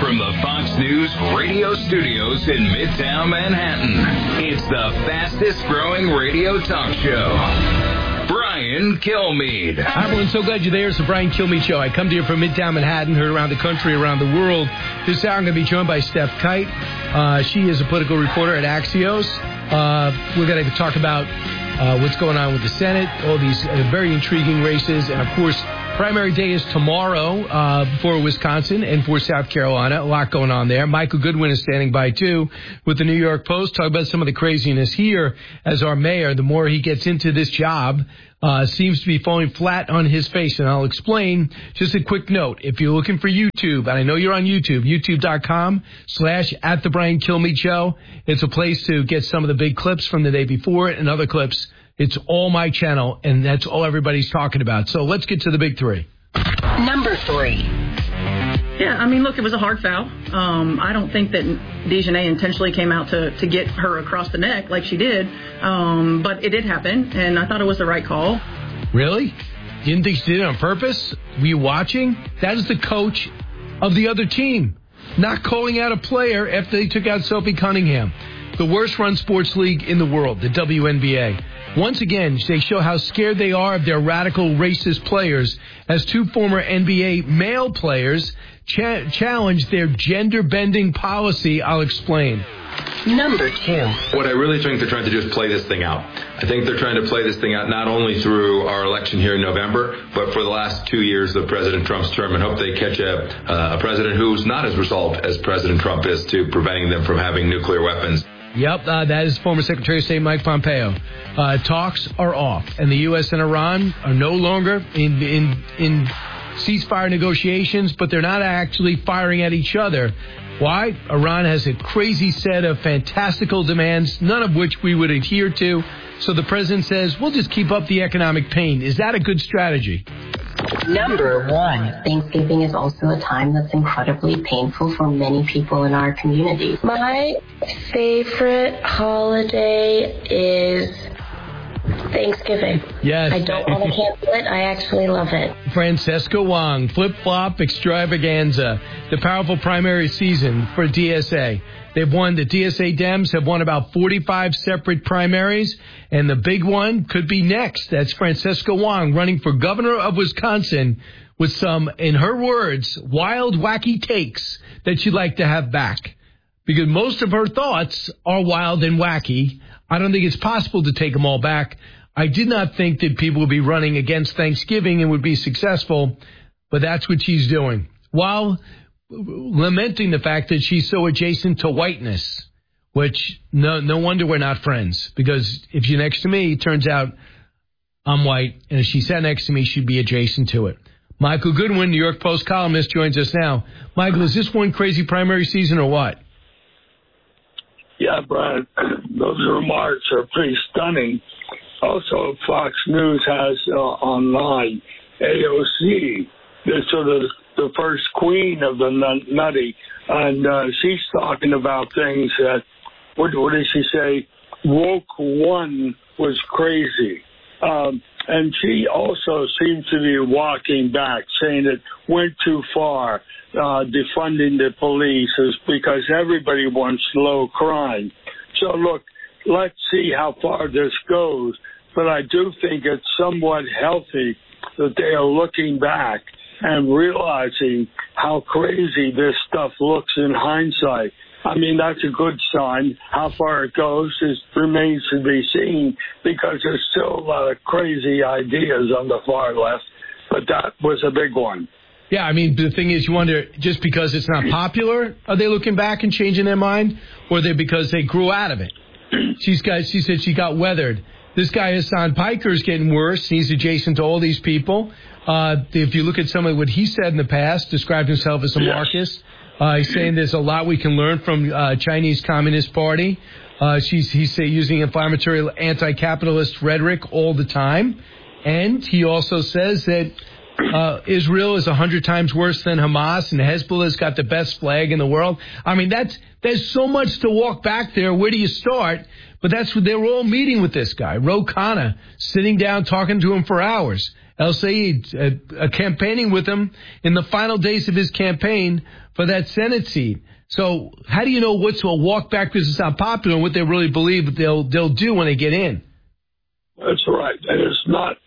From the Fox News radio studios in Midtown Manhattan, it's the fastest growing radio talk show. Brian Kilmeade. Hi, everyone. So glad you're there. It's the Brian Kilmeade Show. I come to you from Midtown Manhattan, heard around the country, around the world. This hour I'm going to be joined by Steph Kite. She is a political reporter at Axios. We're going to talk about what's going on with the Senate, all these very intriguing races, and, of course, primary day is tomorrow for Wisconsin and for South Carolina. A lot going on there. Michael Goodwin is standing by, too, with the New York Post. Talk about some of the craziness here as our mayor. The more he gets into this job, seems to be falling flat on his face, and I'll explain. Just a quick note. If you're looking for YouTube, and I know you're on YouTube, youtube.com/@the Brian Kilmeade Show. It's a place to get some of the big clips from the day before and other clips. It's all my channel, and that's all everybody's talking about. So let's get to the big three. Number 3. Yeah, I mean, look, it was a hard foul. I don't think that DeJohnette intentionally came out to get her across the neck like she did, but it did happen, and I thought it was the right call. Really? You didn't think she did it on purpose? Were you watching? That is the coach of the other team, not calling out a player after they took out Sophie Cunningham. The worst-run sports league in the world, the WNBA. Once again, they show how scared they are of their radical racist players as two former NBA male players challenge their gender-bending policy. I'll explain. Number 2. What I really think they're trying to do is play this thing out. I think they're trying to play this thing out not only through our election here in November, but for the last 2 years of President Trump's term, and hope they catch a president who's not as resolved as President Trump is to preventing them from having nuclear weapons. Yep, that is former Secretary of State Mike Pompeo. Talks are off, and the U.S. and Iran are no longer in ceasefire negotiations, but they're not actually firing at each other. Why? Iran has a crazy set of fantastical demands, none of which we would adhere to. So the president says, we'll just keep up the economic pain. Is that a good strategy? Number 1. Thanksgiving is also a time that's incredibly painful for many people in our community. My favorite holiday is Thanksgiving. Yes. I don't want to cancel it. I actually love it. Francesca Wong, flip-flop extravaganza, the powerful primary season for DSA. They've won, the DSA Dems have won about 45 separate primaries, and the big one could be next. That's Francesca Wong running for governor of Wisconsin with some, in her words, wild, wacky takes that she'd like to have back. Because most of her thoughts are wild and wacky. I don't think it's possible to take them all back. I did not think that people would be running against Thanksgiving and would be successful, but that's what she's doing. While lamenting the fact that she's so adjacent to whiteness, which no wonder we're not friends, because if you're next to me, it turns out I'm white, and if she sat next to me, she'd be adjacent to it. Michael Goodwin, New York Post columnist, joins us now. Michael, is this one crazy primary season or what? Yeah, Brian, those remarks are pretty stunning. Also, Fox News has online AOC, the first queen of the nutty, and she's talking about things that, what did she say? Woke one was crazy. And she also seems to be walking back, saying it went too far, defunding the police is because everybody wants low crime. So, look, let's see how far this goes. But I do think it's somewhat healthy that they are looking back and realizing how crazy this stuff looks in hindsight. I mean, that's a good sign. How far it goes remains to be seen because there's still a lot of crazy ideas on the far left, but that was a big one. Yeah, I mean, the thing is, you wonder, just because it's not popular, are they looking back and changing their mind, or are they because they grew out of it? She said she got weathered. This guy, Hassan Piker, is getting worse. He's adjacent to all these people. If you look at some of what he said in the past, described himself as a Marxist. He's saying there's a lot we can learn from Chinese Communist Party. He's using inflammatory anti-capitalist rhetoric all the time. And he also says that Israel is 100 times worse than Hamas, and Hezbollah's got the best flag in the world. I mean, there's so much to walk back there. Where do you start? But that's what they were all meeting with this guy, Ro Khanna, sitting down talking to him for hours. El Sayed, campaigning with him in the final days of his campaign for that Senate seat. So how do you know what's a walk back because it's not popular and what they really believe that they'll do when they get in? That's right. And it's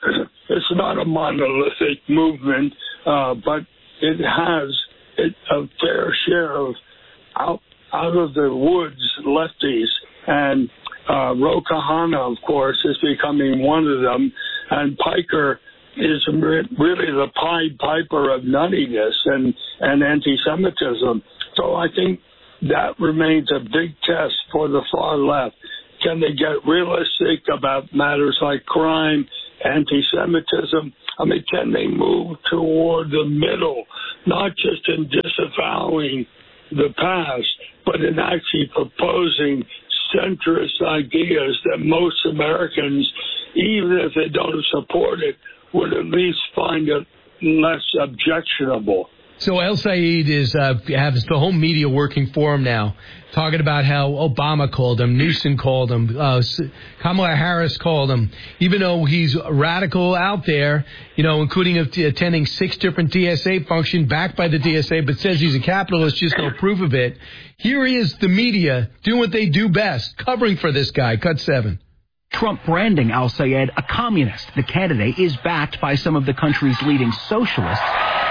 not a monolithic movement, but it has a fair share of out of the woods lefties. And Ro Khanna, of course, is becoming one of them. And Piker is really the Pied Piper of nuttiness and anti-Semitism. So I think that remains a big test for the far left. Can they get realistic about matters like crime, anti-Semitism? I mean, can they move toward the middle, not just in disavowing the past, but in actually proposing centrist ideas that most Americans, even if they don't support it, would at least find it less objectionable. So El Sayed has the whole media working for him now, talking about how Obama called him, Newsom called him, Kamala Harris called him, even though he's radical out there, including attending 6 different DSA functions backed by the DSA, but says he's a capitalist, just no proof of it. Here he is, the media, doing what they do best, covering for this guy. Cut 7. Trump branding Al Sayed a communist. The candidate is backed by some of the country's leading socialists,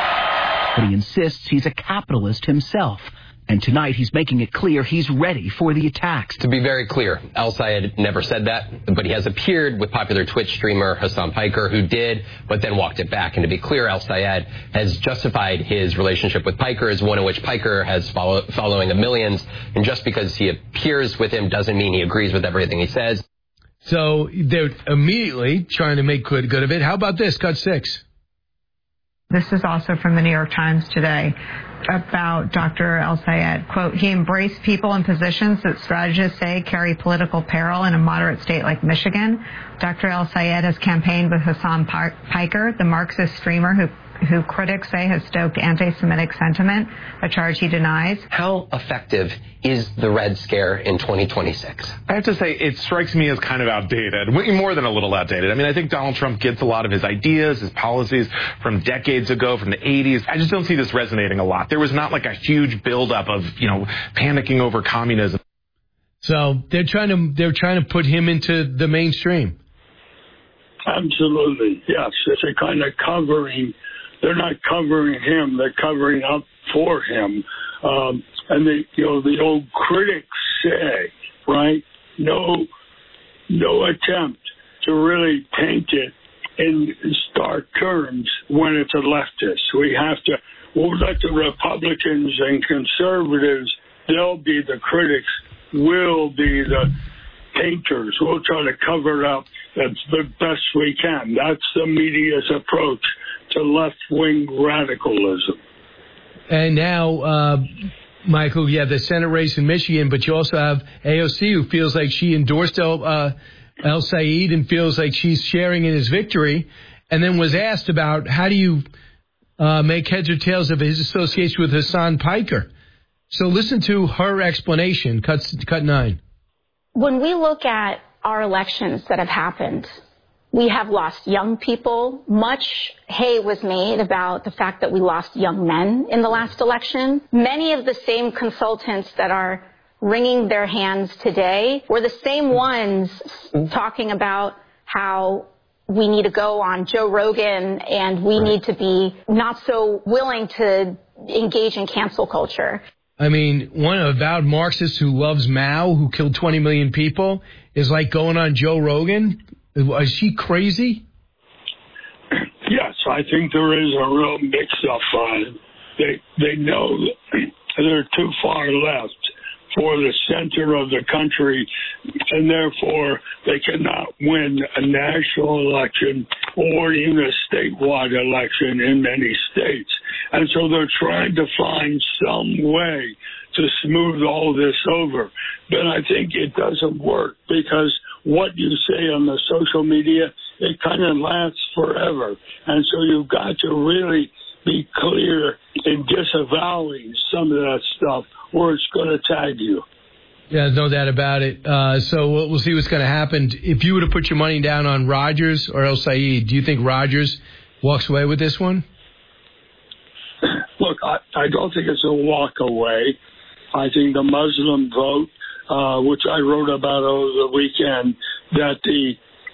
but he insists he's a capitalist himself. And tonight he's making it clear he's ready for the attacks. To be very clear, Al Sayed never said that, but he has appeared with popular Twitch streamer Hassan Piker, who did, but then walked it back. And to be clear, Al Sayed has justified his relationship with Piker as one in which Piker has following of millions. And just because he appears with him doesn't mean he agrees with everything he says. So they're immediately trying to make good of it. How about this? Cut 6. This is also from the New York Times today about Dr. El Sayed. Quote, he embraced people in positions that strategists say carry political peril in a moderate state like Michigan. Dr. El Sayed has campaigned with Hassan Piker, the Marxist streamer who critics say has stoked anti-Semitic sentiment, a charge he denies. How effective is the Red Scare in 2026? I have to say, it strikes me as kind of outdated, more than a little outdated. I mean, I think Donald Trump gets a lot of his ideas, his policies from decades ago, from the 80s. I just don't see this resonating a lot. There was not like a huge buildup of, panicking over communism. So they're trying to put him into the mainstream. Absolutely, yes. It's a kind of covering. They're not covering him; they're covering up for him. And the old critics say, right? No attempt to really paint it in stark terms when it's a leftist. We'll let the Republicans and conservatives. They'll be the critics. We'll be the painters. We'll try to cover it up as the best we can. That's the media's approach to left-wing radicalism. And now, Michael, you have the Senate race in Michigan, but you also have AOC, who feels like she endorsed El Sayed and feels like she's sharing in his victory, and then was asked about how do you make heads or tails of his association with Hassan Piker. So listen to her explanation, cut 9. When we look at our elections that have happened, we have lost young people. Much hay was made about the fact that we lost young men in the last election. Many of the same consultants that are wringing their hands today were the same ones talking about how we need to go on Joe Rogan and we need to be not so willing to engage in cancel culture. I mean, one avowed Marxist who loves Mao, who killed 20 million people, is like going on Joe Rogan. Is she crazy? Yes, I think there is a real mix-up on it. They know they're too far left for the center of the country, and therefore they cannot win a national election or even a statewide election in many states. And so they're trying to find some way to smooth all this over. But I think it doesn't work because what you say on the social media, it kind of lasts forever. And so you've got to really be clear in disavowing some of that stuff or it's going to tag you. Yeah, no doubt about it. So we'll see what's going to happen. If you were to put your money down on Rogers or El Sayed, do you think Rogers walks away with this one? Look, I don't think it's a walk away. I think the Muslim vote, which I wrote about over the weekend, that the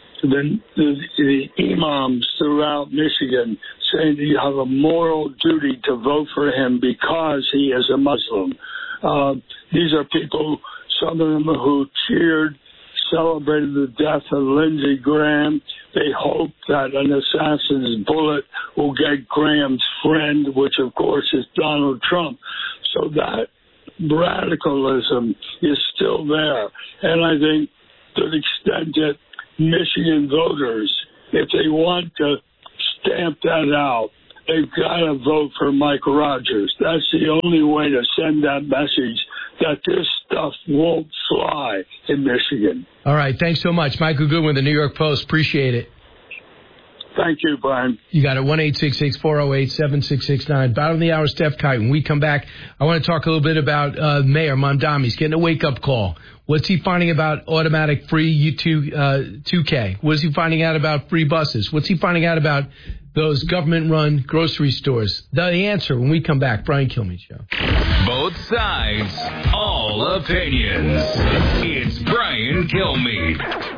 imams throughout Michigan saying that you have a moral duty to vote for him because he is a Muslim. These are people, some of them who cheered, celebrated the death of Lindsey Graham. They hope that an assassin's bullet will get Graham's friend, which of course is Donald Trump. So that radicalism is still there. And I think to the extent that Michigan voters, if they want to stamp that out, they've got to vote for Mike Rogers. That's the only way to send that message that this stuff won't fly in Michigan. All right. Thanks so much. Michael Goodwin, the New York Post. Appreciate it. Thank you, Brian. You got it. 1-866-408-7669. Bottom of the hour, Steph Kite. When we come back, I want to talk a little bit about Mayor Mamdani. He's getting a wake-up call. What's he finding about automatic free 2K? What's he finding out about free buses? What's he finding out about those government-run grocery stores? The answer when we come back. Brian Kilmeade Show. Both sides, all opinions. It's Brian Kilmeade.